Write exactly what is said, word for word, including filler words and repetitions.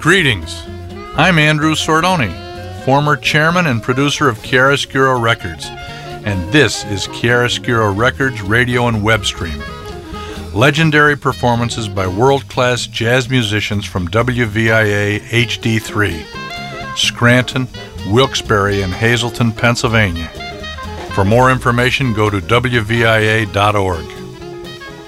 Greetings. I'm Andrew Sordoni, former chairman and producer of Chiaroscuro Records, and this is Chiaroscuro Records radio and web stream. Legendary performances by world-class jazz musicians from W V I A H D three, Scranton, Wilkes-Barre, and Hazleton, Pennsylvania. For more information, go to W V I A dot org.